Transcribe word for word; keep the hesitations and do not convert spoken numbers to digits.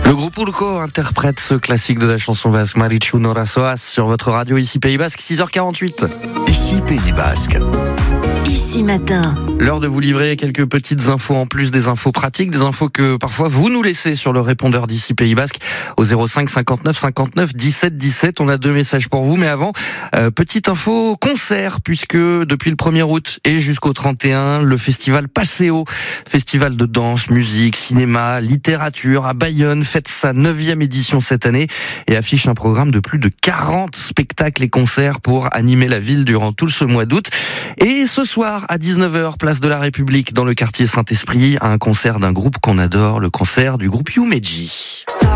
Le groupe Urco interprète ce classique de la chanson basque Marichu Nora Soas sur votre radio ici Pays Basque, six heures quarante-huit. Ici Pays Basque. Ici matin. L'heure de vous livrer quelques petites infos en plus des infos pratiques, des infos que parfois vous nous laissez sur le répondeur d'ici Pays Basque au zéro cinq cinquante-neuf cinquante-neuf dix-sept dix-sept. On a deux messages pour vous, mais avant, euh, petite info concert, puisque depuis le premier août et jusqu'au trente et un, le festival Passéo, festival de danse, musique, cinéma, littérature à Bayonne, fête sa neuvième édition cette année et affiche un programme de plus de quarante spectacles et concerts pour animer la ville durant tout ce mois d'août. Et ce soir, à dix-neuf heures, place de la République, dans le quartier Saint-Esprit, un concert d'un groupe qu'on adore, le concert du groupe Yumeji.